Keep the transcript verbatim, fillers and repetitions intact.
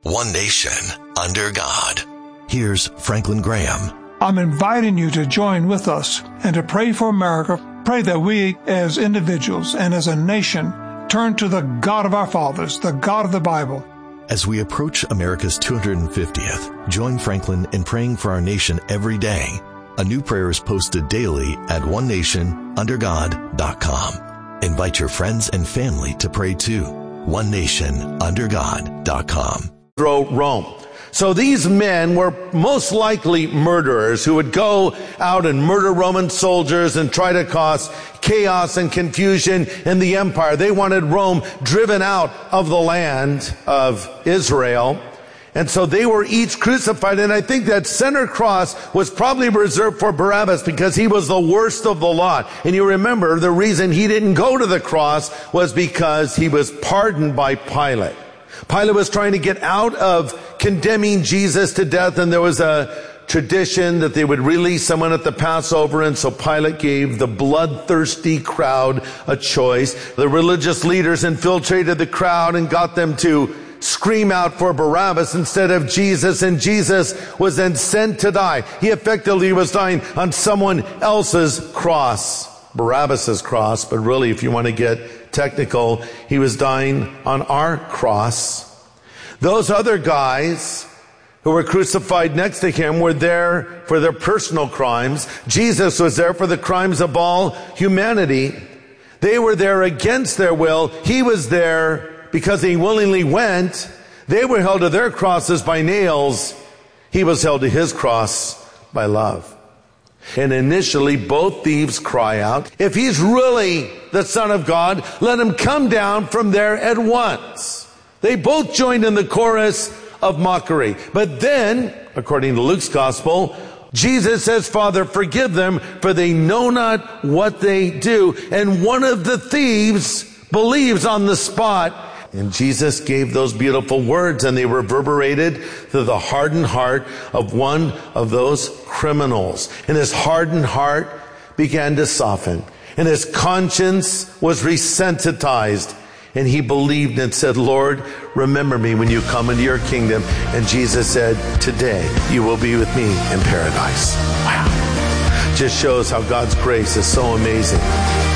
one nation, under God. Here's Franklin Graham. I'm inviting you to join with us and to pray for America. Pray that we as individuals and as a nation turn to the God of our fathers, the God of the Bible. As we approach America's two hundred fiftieth, join Franklin in praying for our nation every day. A new prayer is posted daily at one nation under god dot com. Invite your friends and family to pray too. one nation under god dot com. Rome. So these men were most likely murderers who would go out and murder Roman soldiers and try to cause chaos and confusion in the empire. They wanted Rome driven out of the land of Israel. And so they were each crucified. And I think that center cross was probably reserved for Barabbas because he was the worst of the lot. And you remember the reason he didn't go to the cross was because he was pardoned by Pilate. Pilate was trying to get out of condemning Jesus to death, and there was a tradition that they would release someone at the Passover, and so Pilate gave the bloodthirsty crowd a choice. The religious leaders infiltrated the crowd and got them to scream out for Barabbas instead of Jesus, and Jesus was then sent to die. He effectively was dying on someone else's cross, Barabbas's cross, but really, if you want to get technical, he was dying on our cross. Those other guys who were crucified next to him were there for their personal crimes. Jesus was there for the crimes of all humanity. They were there against their will. He was there because he willingly went. They were held to their crosses by nails. He was held to his cross by love. And initially, both thieves cry out, if he's really the Son of God, let him come down from there at once. They both joined in the chorus of mockery. But then, according to Luke's gospel, Jesus says, Father, forgive them, for they know not what they do. And one of the thieves believes on the spot. And Jesus gave those beautiful words, and they reverberated through the hardened heart of one of those criminals. And his hardened heart began to soften, and his conscience was resensitized. And he believed and said, Lord, remember me when you come into your kingdom. And Jesus said, today you will be with me in paradise. Wow. Just shows how God's grace is so amazing.